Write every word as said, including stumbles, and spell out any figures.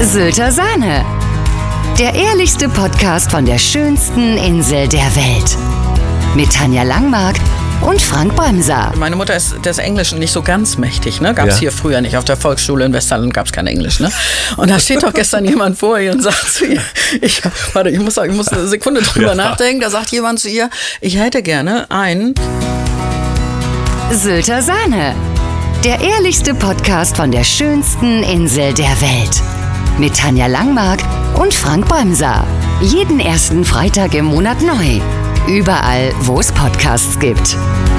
Sylter Sahne. Der ehrlichste Podcast von der schönsten Insel der Welt. Mit Tanja Langmark und Frank Bremser. Meine Mutter ist des Englischen nicht so ganz mächtig, ne? Gab es ja. hier früher nicht. Auf der Volksschule in Westerland gab es kein Englisch, ne? Und da steht doch gestern jemand vor ihr und sagt zu ihr, ich, warte, ich muss, ich muss eine Sekunde drüber ja. nachdenken, da sagt jemand zu ihr, ich hätte gerne ein Sylter Sahne. Der ehrlichste Podcast von der schönsten Insel der Welt. Mit Tanja Langmark und Frank Bremser. Jeden ersten Freitag im Monat neu. Überall, wo es Podcasts gibt.